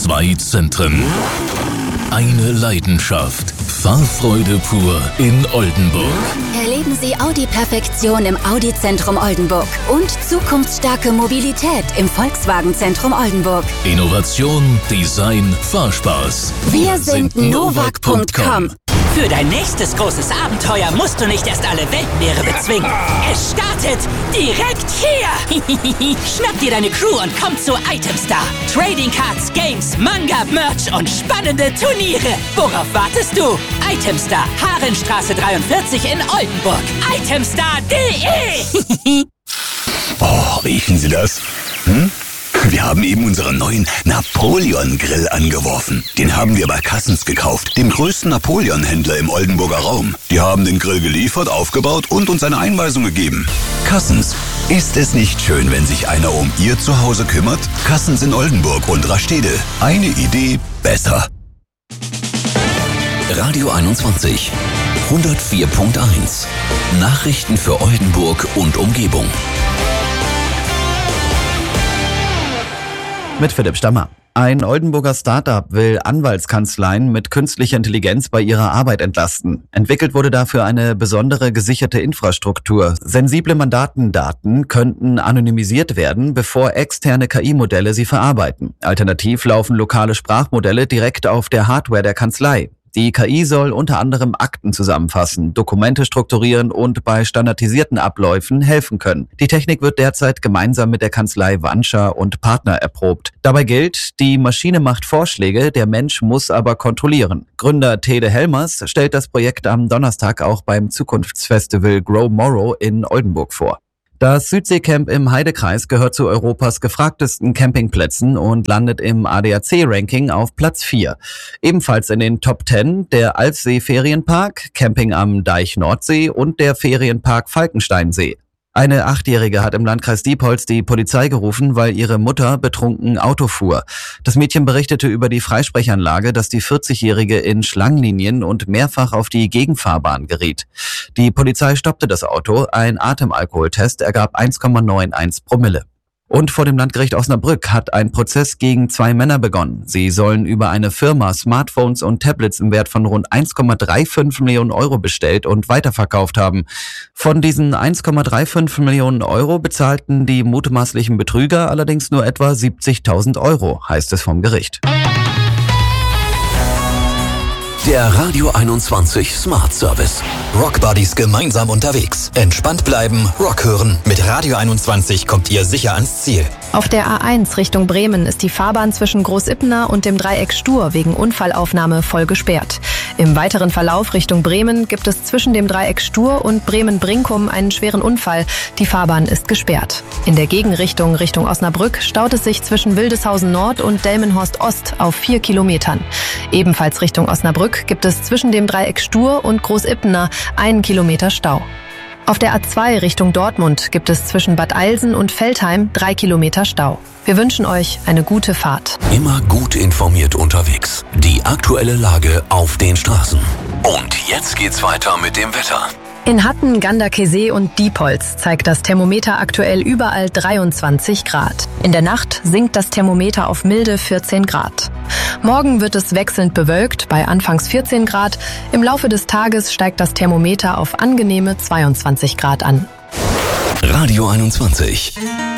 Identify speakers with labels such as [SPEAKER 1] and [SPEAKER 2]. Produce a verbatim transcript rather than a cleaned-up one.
[SPEAKER 1] Zwei Zentren. Eine Leidenschaft. Fahrfreude pur in Oldenburg.
[SPEAKER 2] Erleben Sie Audi-Perfektion im Audi-Zentrum Oldenburg und zukunftsstarke Mobilität im Volkswagen-Zentrum Oldenburg.
[SPEAKER 1] Innovation, Design, Fahrspaß.
[SPEAKER 2] Wir sind Novak Punkt com.
[SPEAKER 3] Für dein nächstes großes Abenteuer musst du nicht erst alle Weltmeere bezwingen. Es startet direkt hier. Schnapp dir deine Crew und komm zu Itemstar. Trading Cards, Games, Manga, Merch und spannende Turniere. Worauf wartest du? Itemstar, Harenstraße dreiundvierzig in Oldenburg. itemstar punkt de.
[SPEAKER 4] Oh, riechen Sie das? Hm? Wir haben eben unseren neuen Napoleon-Grill angeworfen. Den haben wir bei Cassens gekauft, dem größten Napoleon-Händler im Oldenburger Raum. Die haben den Grill geliefert, aufgebaut und uns eine Einweisung gegeben. Cassens. Ist es nicht schön, wenn sich einer um Ihr Zuhause kümmert? Cassens in Oldenburg und Rastede. Eine Idee besser.
[SPEAKER 1] Radio einundzwanzig. hundertvier Punkt eins. Nachrichten für Oldenburg und Umgebung.
[SPEAKER 5] Mit Philipp Stammer. Ein Oldenburger Startup will Anwaltskanzleien mit künstlicher Intelligenz bei ihrer Arbeit entlasten. Entwickelt wurde dafür eine besondere gesicherte Infrastruktur. Sensible Mandatendaten könnten anonymisiert werden, bevor externe K I-Modelle sie verarbeiten. Alternativ laufen lokale Sprachmodelle direkt auf der Hardware der Kanzlei. Die K I soll unter anderem Akten zusammenfassen, Dokumente strukturieren und bei standardisierten Abläufen helfen können. Die Technik wird derzeit gemeinsam mit der Kanzlei Wanscher und Partner erprobt. Dabei gilt, die Maschine macht Vorschläge, der Mensch muss aber kontrollieren. Gründer Tede Helmers stellt das Projekt am Donnerstag auch beim Zukunftsfestival Grow Morrow in Oldenburg vor. Das Südseecamp im Heidekreis gehört zu Europas gefragtesten Campingplätzen und landet im A D A C-Ranking auf Platz vier. Ebenfalls in den Top zehn der Alfsee-Ferienpark, Camping am Deich Nordsee und der Ferienpark Falkensteinsee. Eine Achtjährige hat im Landkreis Diepholz die Polizei gerufen, weil ihre Mutter betrunken Auto fuhr. Das Mädchen berichtete über die Freisprechanlage, dass die vierzigjährige in Schlangenlinien und mehrfach auf die Gegenfahrbahn geriet. Die Polizei stoppte das Auto, ein Atemalkoholtest ergab eins Komma einundneunzig Promille. Und vor dem Landgericht Osnabrück hat ein Prozess gegen zwei Männer begonnen. Sie sollen über eine Firma Smartphones und Tablets im Wert von rund eins Komma fünfunddreißig Millionen Euro bestellt und weiterverkauft haben. Von diesen eins Komma fünfunddreißig Millionen Euro bezahlten die mutmaßlichen Betrüger allerdings nur etwa siebzigtausend Euro, heißt es vom Gericht.
[SPEAKER 1] Der Radio einundzwanzig Smart Service.
[SPEAKER 6] Rockbuddies gemeinsam unterwegs. Entspannt bleiben, Rock hören. Mit Radio einundzwanzig kommt ihr sicher ans Ziel.
[SPEAKER 7] Auf der A eins Richtung Bremen ist die Fahrbahn zwischen Großippner und dem Dreieck Stur wegen Unfallaufnahme voll gesperrt. Im weiteren Verlauf Richtung Bremen gibt es zwischen dem Dreieck Stur und Bremen-Brinkum einen schweren Unfall. Die Fahrbahn ist gesperrt. In der Gegenrichtung Richtung Osnabrück staut es sich zwischen Wildeshausen Nord und Delmenhorst Ost auf vier Kilometern. Ebenfalls Richtung Osnabrück gibt es zwischen dem Dreieck Stur und Großippner einen Kilometer Stau. Auf der A zwei Richtung Dortmund gibt es zwischen Bad Eilsen und Veltheim drei Kilometer Stau. Wir wünschen euch eine gute Fahrt.
[SPEAKER 1] Immer gut informiert unterwegs. Die aktuelle Lage auf den Straßen. Und jetzt geht's weiter mit dem Wetter.
[SPEAKER 7] In Hatten, Ganderkesee und Diepholz zeigt das Thermometer aktuell überall dreiundzwanzig Grad. In der Nacht sinkt das Thermometer auf milde vierzehn Grad. Morgen wird es wechselnd bewölkt bei anfangs vierzehn Grad. Im Laufe des Tages steigt das Thermometer auf angenehme zweiundzwanzig Grad an.
[SPEAKER 1] Radio einundzwanzig.